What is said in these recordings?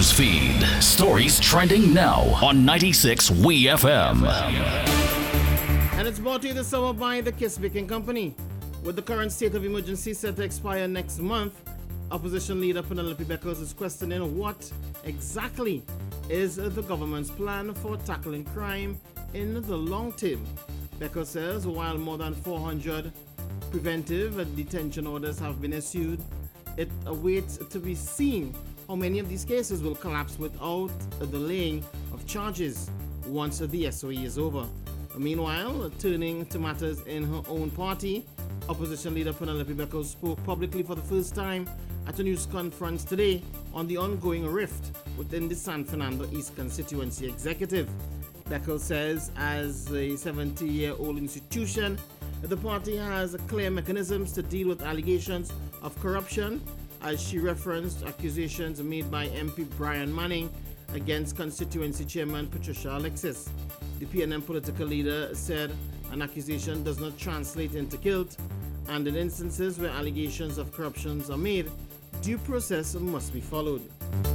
News feed. Stories trending now on 96 WeFM. And it's brought to you this hour by the Kiss Baking Company. With the current state of emergency set to expire next month, opposition leader Penelope Beckles is questioning what exactly is the government's plan for tackling crime in the long term. Beckles says while more than 400 preventive detention orders have been issued, it awaits to be seen how many of these cases will collapse without the laying of charges once the SOE is over. Meanwhile, turning to matters in her own party, opposition leader Penelope Beckles spoke publicly for the first time at a news conference today on the ongoing rift within the San Fernando East constituency executive. Beckles says as a 70-year-old institution, the party has clear mechanisms to deal with allegations of corruption, as she referenced accusations made by MP Brian Manning against constituency chairman Patricia Alexis. The PNM political leader said an accusation does not translate into guilt, and in instances where allegations of corruption are made, due process must be followed.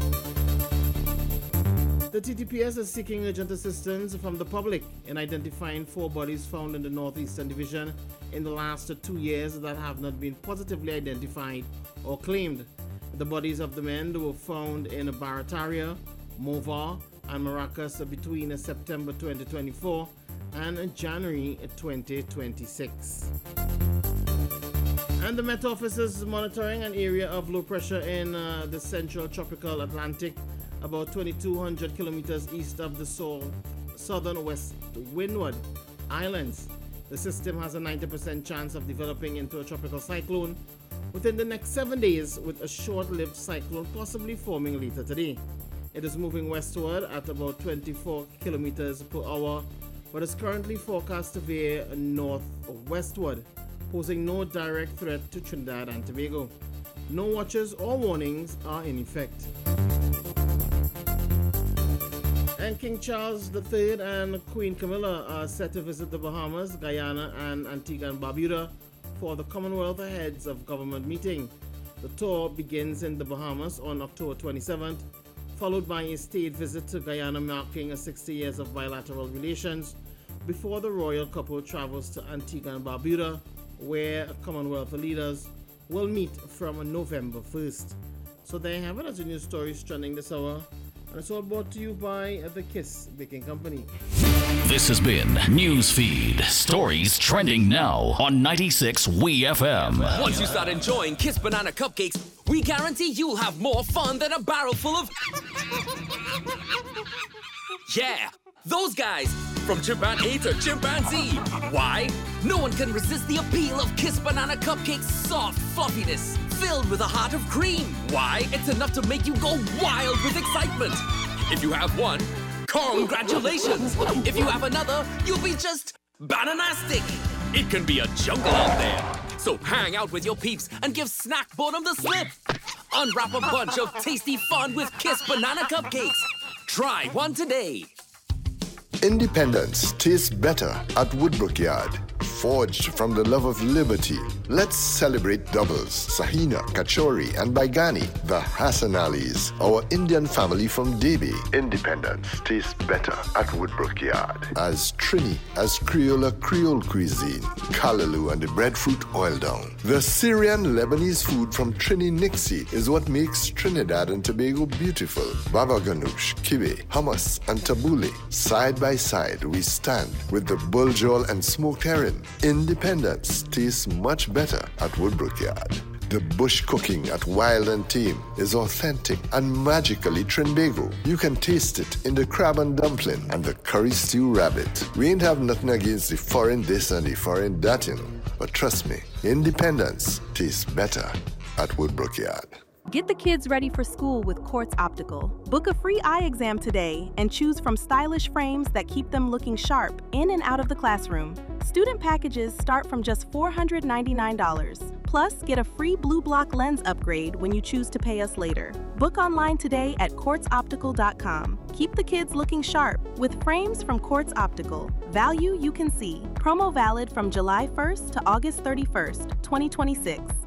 The TTPS is seeking urgent assistance from the public in identifying 4 bodies found in the Northeastern Division in the last 2 years that have not been positively identified or claimed. The bodies of the men were found in Barataria, Movar, and Maracas between September 2024 and January 2026. And the Met Office is monitoring an area of low pressure in the central tropical Atlantic, about 2,200 kilometers east of the southern West Windward Islands. The system has a 90% chance of developing into a tropical cyclone within the next 7 days, with a short-lived cyclone possibly forming later today. It is moving westward at about 24 kilometers per hour, but is currently forecast to veer northwestward, posing no direct threat to Trinidad and Tobago. No watches or warnings are in effect. And King Charles III and Queen Camilla are set to visit the Bahamas, Guyana, and Antigua and Barbuda for the Commonwealth Heads of Government meeting. The tour begins in the Bahamas on October 27th, followed by a state visit to Guyana marking 60 years of bilateral relations, before the royal couple travels to Antigua and Barbuda, where Commonwealth leaders will meet from November 1st. So there you have it as your news stories trending this hour. And it's all brought to you by the Kiss Baking Company. This has been Newsfeed. Stories trending now on 96 WeFM. Once you start enjoying Kiss Banana Cupcakes, we guarantee you'll have more fun than a barrel full of... Yeah, those guys. From chimpanzee to chimpanzee. Why? No one can resist the appeal of Kiss Banana Cupcakes' soft fluffiness, filled with a heart of cream. Why? It's enough to make you go wild with excitement. If you have one, congratulations. If you have another, you'll be just bananastic. It can be a jungle out there. So hang out with your peeps and give Snack Boredom the slip. Unwrap a bunch of tasty fun with Kiss Banana Cupcakes. Try one today. Independence tastes better at Woodbrook Yard. Forged from the love of liberty, let's celebrate doubles, Sahina, Kachori, and Baigani, the Hassan Alis, our Indian family from Debi. Independence tastes better at Woodbrook Yard. As Trini, as Creole cuisine, Callaloo and the breadfruit oil down. The Syrian Lebanese food from Trini Nixie is what makes Trinidad and Tobago beautiful. Baba ganoush, kibe, hummus, and tabbouleh. Side by side, we stand with the buljol and smoked herring. Independence tastes much better at Woodbrook Yard. The bush cooking at Wild and Tame is authentic and magically Trinbago. You can taste it in the crab and dumpling and the curry stew rabbit. We ain't have nothing against the foreign this and the foreign that, but trust me, independence tastes better at Woodbrook Yard. Get the kids ready for school with Quartz Optical. Book a free eye exam today and choose from stylish frames that keep them looking sharp in and out of the classroom. Student packages start from just $499. Plus, get a free Blue Block lens upgrade when you choose to pay us later. Book online today at quartzoptical.com. Keep the kids looking sharp with frames from Quartz Optical. Value you can see. Promo valid from July 1st to August 31st, 2026.